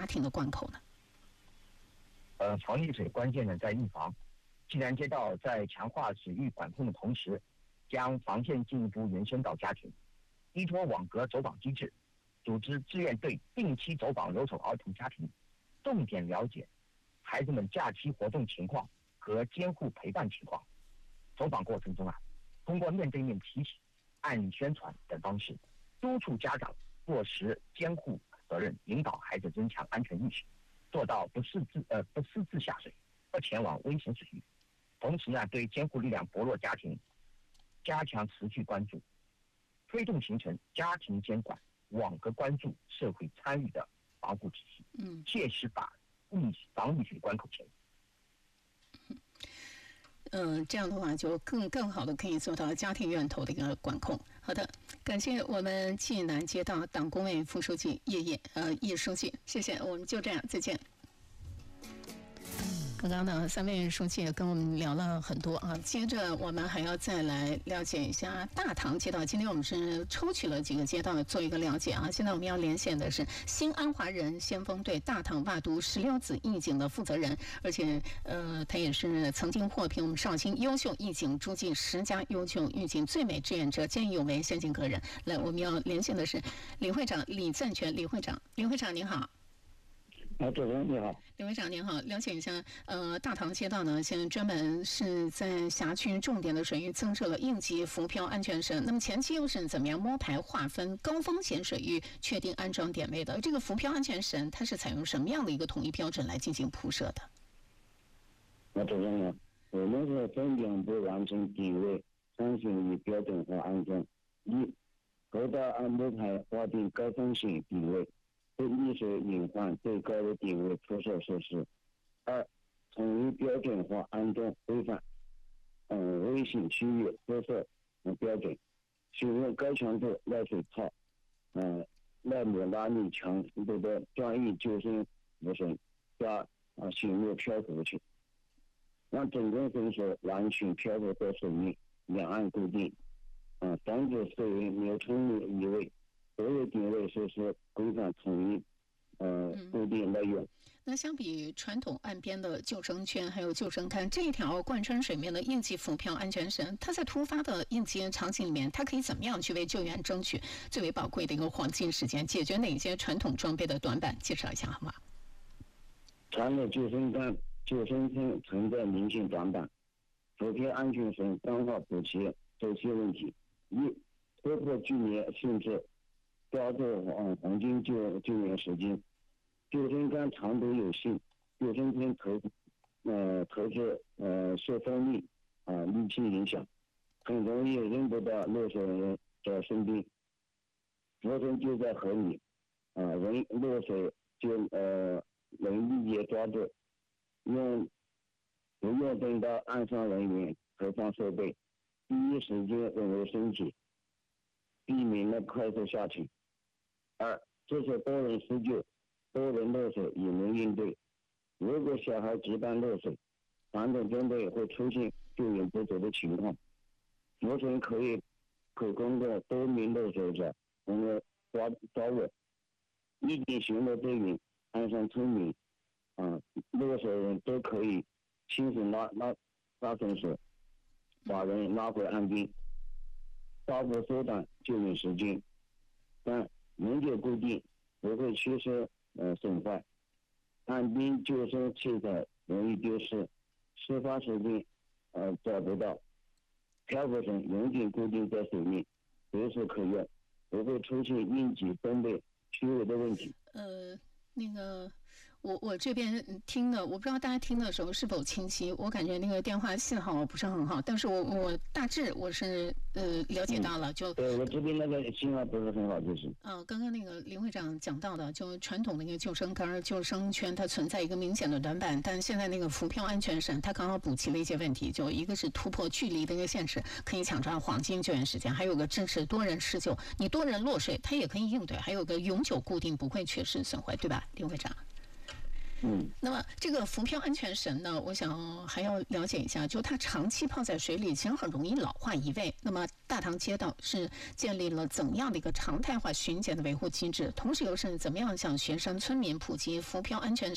庭的关口呢？ 防溺水关键呢在预防。济南街道在强化水域管控的同时，将防线进一步延伸到家庭，依托网格走访机制，组织志愿队定期走访留守儿童家庭，重点了解孩子们假期活动情况和监护陪伴情况。走访过程中通过面对面提醒、案例宣传等方式，督促家长落实监护责任，引导孩子增强安全意识，做到不私自下水，不前往危险水域。同时对监护力量薄弱家庭加强持续关注，推动形成家庭监管、网格关注、社会参与的防护体系，切实把防溺水关口前。 这样的话就更好的可以做到家庭源头的一个管控。好的，感谢我们济南街道党工委副书记叶书记，谢谢，我们就这样，再见。刚刚呢，3位书记也跟我们聊了很多接着我们还要再来了解一下大塘街道。今天我们是抽取了几个街道做一个了解现在我们要连线的是新安华人先锋队大塘袜都石榴子义警的负责人，而且他也是曾经获评我们绍兴优秀义警诸暨10佳优秀义警最美志愿者见义勇为先进个人。来，我们要连线的是李会长李赞全李会长您好。 主任你好， 李会长您好，了解一下，大塘街道呢，现在专门是在辖区重点的水域增设了应急浮漂安全绳。那么前期又是怎么样摸排划分高风险水域，确定安装点位的？这个浮漂安全绳它是采用什么样的一个统一标准来进行铺设的？ 主任呢，我们是分两步完成定位、遵循标准化安装。一，国道按摸排划定高风险定位。对溺水隐患最高的定位铺设设施。2，统一标准化安装规范，危险区域铺设标准，使用高强度耐水套，耐磨拉力强度的专业救生浮绳加醒目漂浮器，让整个绳索完全漂浮在水面，两岸固定，防止水源流冲移位。所有定位设施规范统一固定来用。 那相比传统岸边的救生圈还有救生杆，这一条贯穿水面的应急浮漂安全绳，它在突发的应急场景里面，它可以怎么样去为救援争取最为宝贵的一个黄金时间，解决哪些传统装备的短板？介绍一下好吗？ 传统救生杆、救生圈存在明显短板，浮漂安全绳刚好补齐这些问题。一，突破距离限制，抓住黄金救援时间。救生杆长度有限，救生圈投掷受风力力气影响，很容易扔不到落水人的身边，浮绳就在河里，人落水就能立即抓住，不用等到岸上人员投放设备，第一时间稳住身体，避免了快速下去。2，这是多人施救，多人落水也能应对。如果小孩值班落水，传统装备会出现救援不足的情况。浮绳可供的多名落水者能够抓稳，一点巡逻队员、岸上村民、落水人都可以亲手拉绳索，把人拉回岸边，大幅缩短救援时间。3，永久固定，不会缺失损坏。岸边救生器材容易丢失，事发时间找不到。漂浮绳永久固定在水面，随时可用，不会出现应急装备缺位的问题。 那个我这边听的，我不知道大家听的时候是否清晰，我感觉那个电话信号不是很好，但是我大致我是了解到了，就对我这边那个信号不是很好，就是刚刚那个林会长讲到的，就传统的那个救生杆、救生圈，它存在一个明显的短板，但现在那个浮漂安全绳，它刚好补齐了一些问题，就一个是突破距离的一个限制，可以抢抓黄金救援时间，还有个支持多人施救，你多人落水，它也可以应对，还有个永久固定，不会缺失损坏，对吧，林会长？ 那么这个浮漂安全绳呢，我想还要了解一下，就它长期泡在水里，其实很容易老化移位。那么大塘街道是建立了怎样的一个常态化巡检的维护机制？同时又是怎么样向学生、村民普及浮漂安全